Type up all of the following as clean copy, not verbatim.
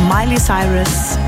Miley Cyrus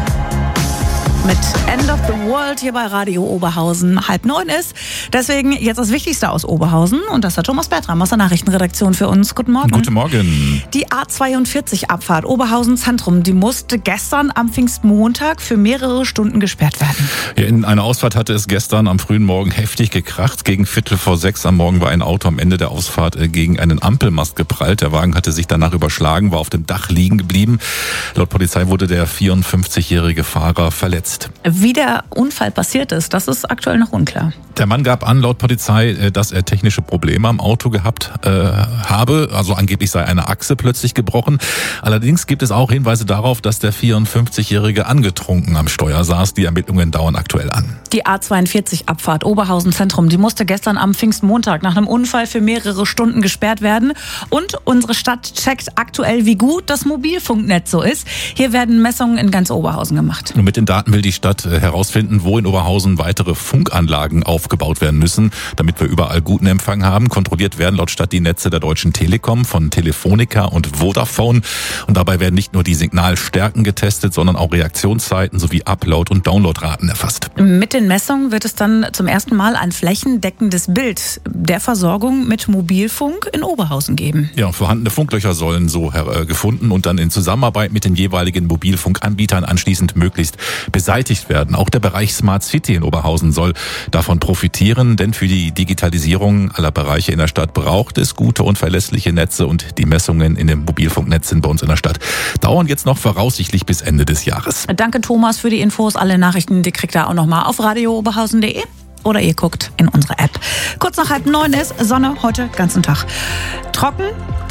mit End of the World hier bei Radio Oberhausen. 8:30 ist. Deswegen jetzt das Wichtigste aus Oberhausen. Und das hat Thomas Bertram aus der Nachrichtenredaktion für uns. Guten Morgen. Guten Morgen. Die A42-Abfahrt Oberhausen Zentrum, die musste gestern am Pfingstmontag für mehrere Stunden gesperrt werden. Ja, in einer Ausfahrt hatte es gestern am frühen Morgen heftig gekracht. Gegen 5:45 am Morgen war ein Auto am Ende der Ausfahrt gegen einen Ampelmast geprallt. Der Wagen hatte sich danach überschlagen, war auf dem Dach liegen geblieben. Laut Polizei wurde der 54-jährige Fahrer verletzt. Wie der Unfall passiert ist, das ist aktuell noch unklar. Der Mann gab an, laut Polizei, dass er technische Probleme am Auto gehabt habe. Also angeblich sei eine Achse plötzlich gebrochen. Allerdings gibt es auch Hinweise darauf, dass der 54-jährige angetrunken am Steuer saß. Die Ermittlungen dauern aktuell an. Die A42-Abfahrt Oberhausen Zentrum, die musste gestern am Pfingstmontag nach einem Unfall für mehrere Stunden gesperrt werden. Und unsere Stadt checkt aktuell, wie gut das Mobilfunknetz so ist. Hier werden Messungen in ganz Oberhausen gemacht. Und mit den Daten will die Stadt herausfinden, wo in Oberhausen weitere Funkanlagen aufgebaut werden müssen, damit wir überall guten Empfang haben. Kontrolliert werden laut Stadt die Netze der Deutschen Telekom, von Telefonica und Vodafone. Und dabei werden nicht nur die Signalstärken getestet, sondern auch Reaktionszeiten sowie Upload- und Downloadraten erfasst. Mit den Messungen wird es dann zum ersten Mal ein flächendeckendes Bild der Versorgung mit Mobilfunk in Oberhausen geben. Ja, vorhandene Funklöcher sollen so gefunden und dann in Zusammenarbeit mit den jeweiligen Mobilfunkanbietern anschließend möglichst beseitigt werden. Auch der Bereich Smart City in Oberhausen soll davon profitieren, denn für die Digitalisierung aller Bereiche in der Stadt braucht es gute und verlässliche Netze und die Messungen in dem Mobilfunknetz sind bei uns in der Stadt dauern jetzt noch voraussichtlich bis Ende des Jahres. Danke Thomas für die Infos. Alle Nachrichten, die kriegt ihr auch nochmal auf radiooberhausen.de. Oder ihr guckt in unsere App. Kurz nach 8:30 ist Sonne heute ganzen Tag. Trocken,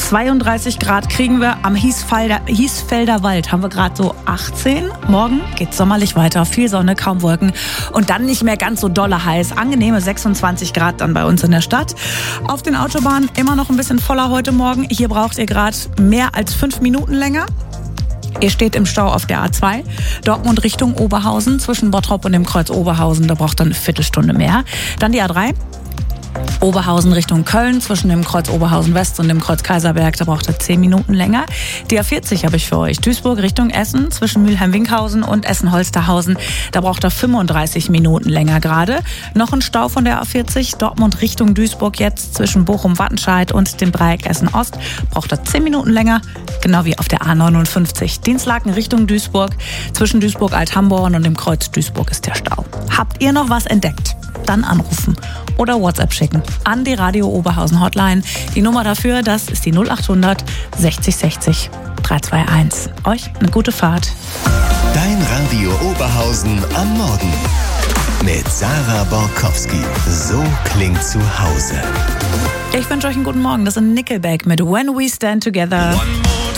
32 Grad kriegen wir am Hiesfelder Wald. Haben wir gerade so 18. Morgen geht's sommerlich weiter. Viel Sonne, kaum Wolken. Und dann nicht mehr ganz so dolle heiß. Angenehme 26 Grad dann bei uns in der Stadt. Auf den Autobahnen immer noch ein bisschen voller heute Morgen. Hier braucht ihr gerade mehr als 5 Minuten länger. Ihr steht im Stau auf der A2, Dortmund Richtung Oberhausen, zwischen Bottrop und dem Kreuz Oberhausen, da braucht ihr eine Viertelstunde mehr. Dann die A3, Oberhausen Richtung Köln, zwischen dem Kreuz Oberhausen West und dem Kreuz Kaiserberg, da braucht ihr 10 Minuten länger. Die A40 habe ich für euch, Duisburg Richtung Essen, zwischen Mülheim-Winkhausen und Essen-Holsterhausen, da braucht ihr 35 Minuten länger gerade. Noch ein Stau von der A40, Dortmund Richtung Duisburg jetzt, zwischen Bochum-Wattenscheid und dem Dreieck Essen-Ost, braucht ihr 10 Minuten länger, genau wie auf der A59. Dienstlaken Richtung Duisburg, zwischen Duisburg-Althamborn und dem Kreuz Duisburg ist der Stau. Habt ihr noch was entdeckt? Dann anrufen oder WhatsApp schicken an die Radio Oberhausen Hotline. Die Nummer dafür, das ist die 0800 60 60 321. Euch eine gute Fahrt. Dein Radio Oberhausen am Morgen mit Sarah Borkowski. So klingt zu Hause. Ich wünsche euch einen guten Morgen. Das ist Nickelback mit When We Stand Together. One more